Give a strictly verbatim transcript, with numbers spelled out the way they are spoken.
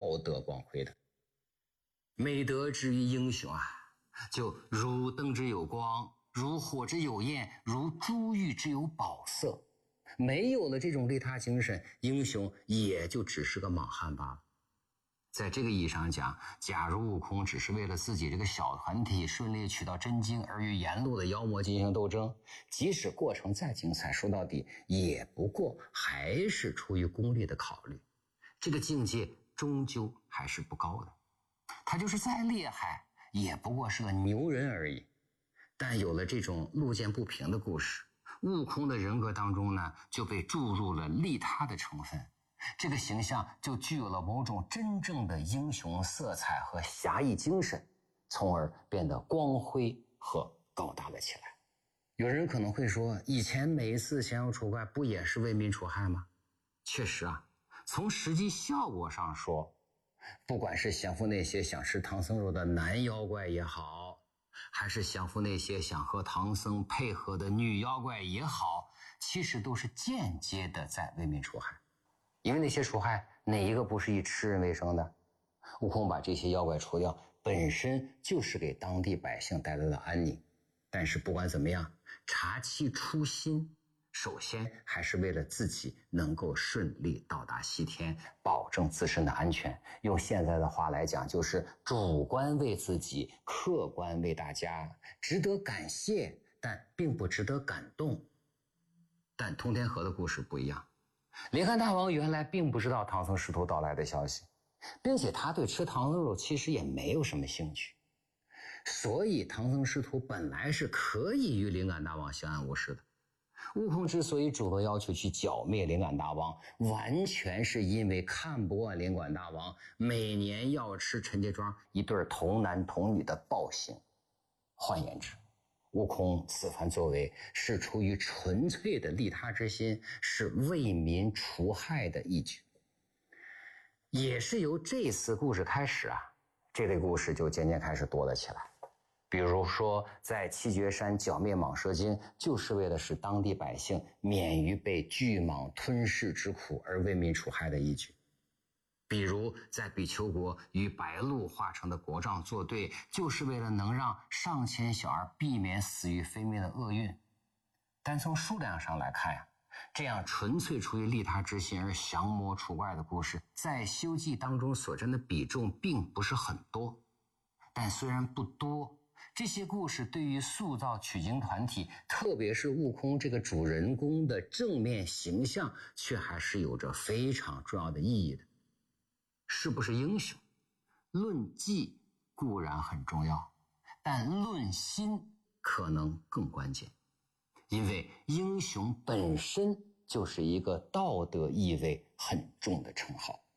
道德光辉的。美德之于英雄啊，就如灯之有光，如火之有焰，如珠玉之有宝色。没有了这种利他精神，英雄也就只是个莽汉罢了。在这个意义上讲，假如悟空只是为了自己这个小团体顺利取到真经而与沿路的妖魔进行斗争，即使过程再精彩，说到底也不过还是出于功利的考虑，这个境界终究还是不高的。他就是再厉害也不过是个牛人而已。但有了这种路见不平的故事，悟空的人格当中呢，就被注入了利他的成分，这个形象就具有了某种真正的英雄色彩和侠义精神，从而变得光辉和高大了起来。有人可能会说，以前每一次降妖除怪不也是为民除害吗？确实啊，从实际效果上说，不管是降服那些想吃唐僧肉的男妖怪也好，还是降服那些想和唐僧配合的女妖怪也好，其实都是间接的在为民除害。因为那些除害哪一个不是以吃人为生的？悟空把这些妖怪除掉，本身就是给当地百姓带来了安宁。但是不管怎么样，查其初心，首先还是为了自己能够顺利到达西天，保证自身的安全。用现在的话来讲，就是主观为自己，客观为大家，值得感谢，但并不值得感动。但通天河的故事不一样，林汉大王原来并不知道唐僧师徒到来的消息，并且他对吃唐僧肉其实也没有什么兴趣，所以唐僧师徒本来是可以与灵感大王相安无事的。悟空之所以主动要求去剿灭灵感大王，完全是因为看不惯灵感大王每年要吃陈家庄一对童男童女的暴行。换言之，悟空此番作为是出于纯粹的利他之心，是为民除害的义举。也是由这次故事开始啊，这类故事就渐渐开始多了起来。比如说在七绝山剿灭蟒蛇精，就是为了使当地百姓免于被巨蟒吞噬之苦而为民除害的义举。比如在比丘国与白鹿化成的国丈作对，就是为了能让上千小儿避免死于非命的厄运。单从数量上来看呀，这样纯粹出于利他之心而降魔除怪的故事，在修记当中所占的比重并不是很多。但虽然不多，这些故事对于塑造取经团体，特别是悟空这个主人公的正面形象，却还是有着非常重要的意义的。是不是英雄？论技固然很重要，但论心可能更关键。因为英雄本身就是一个道德意味很重的称号。